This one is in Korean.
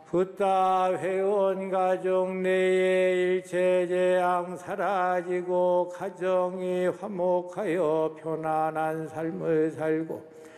붓다 회원 가정 내의 일체 재앙 사라지고 가정이 화목하여 편안한 삶을 살고